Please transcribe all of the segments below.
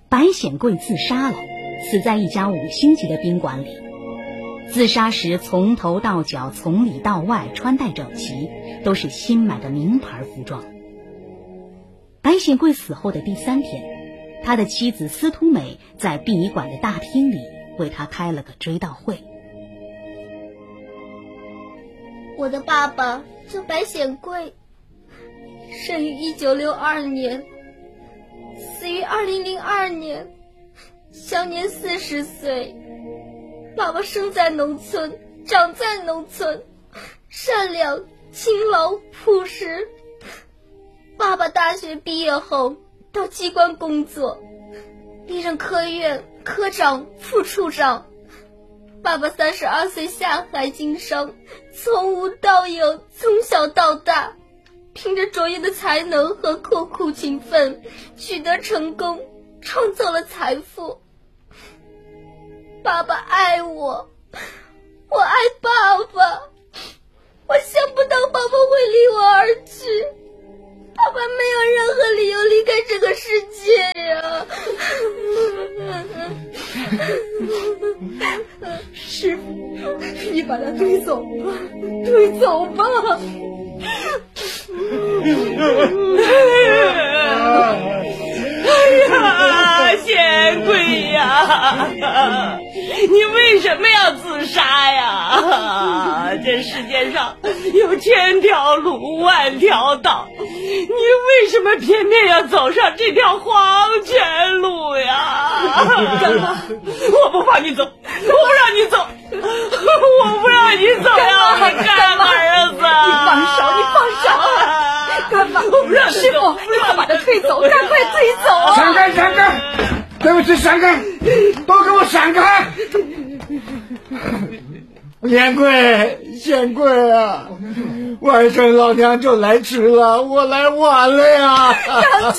白显贵自杀了，死在一家5星级的宾馆里。自杀时从头到脚从里到外穿戴整齐，都是新买的名牌服装。白显贵死后的第3天，他的妻子司徒美在殡仪馆的大厅里为他开了个追悼会。 我的爸爸叫白显贵，生于1962年，死于2002年，享年40岁。爸爸生在农村，长在农村，善良、勤劳、朴实。爸爸大学毕业后到机关工作，历任科院科长、副处长。爸爸32岁下海经商，从无到有，从小到大，凭着卓越的才能和刻苦勤奋取得成功，创造了财富。爸爸爱我，我爱爸爸，我想不到爸爸会离我而去，爸爸没有任何理由离开这个世界呀。 师傅，你把他推走吧，推走吧。 哎呀，显贵呀，你为什么要自杀呀？这世界上有千条路万条道，你为什么偏偏要走上这条黄泉路呀？ 干妈， 我不放你走，我不让你走，我不让你走呀！干妈儿子， 你放手！干妈， 我不让师傅，快把他推走，赶快推走啊！ 闪开！对不起，闪开！都给我闪开！显贵啊，外甥老娘就来迟了，我来晚了呀！ 杨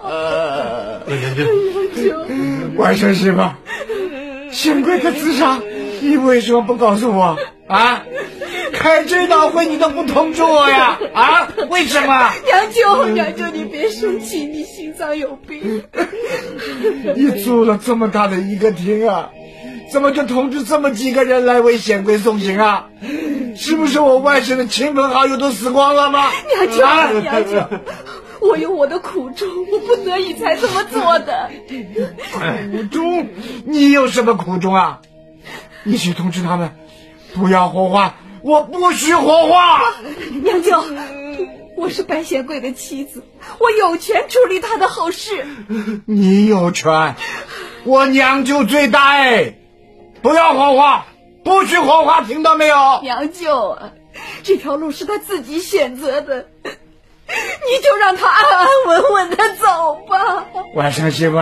九， 外甥媳妇，显贵他自杀，你为什么不告诉我啊？开追悼会你都不通知我呀？啊？为什么？ 杨九，你别生气，你心脏有病。 你租了这么大的一个厅啊，怎么就通知这么几个人来为显贵送行啊？是不是我外甥的亲朋好友都死光了吗？ 杨九，我有我的苦衷，我不得已才这么做的。 苦衷？你有什么苦衷啊？你去通知他们，不要火化，我不许火化。 杨九，我是白显贵的妻子，我有权处理他的后事。 你有权，我娘就最大哎！不要火化，不许火化，听到没有？ 杨九啊，这条路是他自己选择的，你就让他安安稳稳的走吧。 外甥媳妇，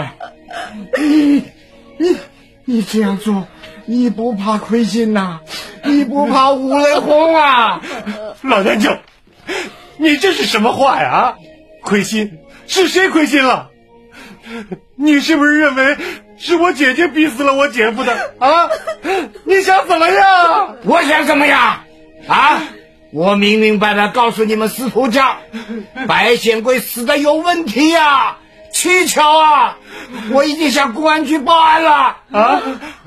你这样做，你不怕亏心呐？你不怕五雷轰啊？ 老娘舅，你这是什么话呀？亏心？是谁亏心了？你是不是认为是我姐姐逼死了我姐夫的啊？你想怎么样？ 我想怎么样啊？我明明白白告诉你们司徒家，白显贵死的有问题啊，蹊跷啊！我已经向公安局报案了啊！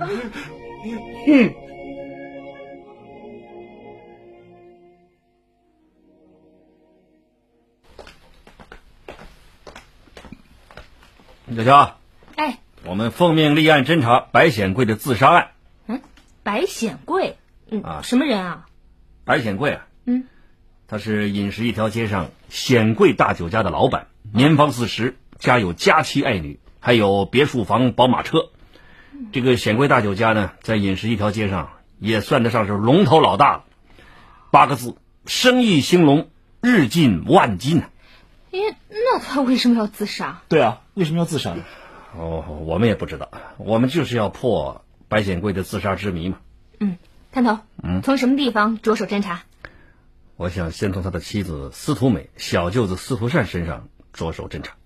小乔， 哎， 我们奉命立案侦查白显贵的自杀案。 白显贵，什么人啊？ 白显贵啊，他是饮食一条街上显贵大酒家的老板，年方40，家有佳妻爱女，还有别墅房、宝马车。这个显贵大酒家呢，在饮食一条街上也算得上是龙头老大了。8个字：生意兴隆，日进万金啊！ 那他为什么要自杀？ 对啊，为什么要自杀呢？ 我们也不知道，我们就是要破白显贵的自杀之谜嘛。 探头，从什么地方着手侦查？ 我想先从他的妻子司徒美、小舅子司徒善身上着手侦查。